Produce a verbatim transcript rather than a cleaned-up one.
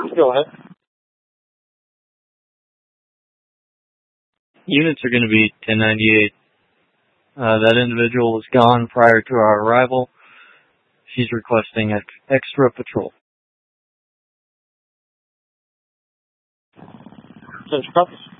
Go ahead. Units are going to be ten ninety-eight. Uh, that individual was gone prior to our arrival. She's requesting ex- extra patrol. Central Compass.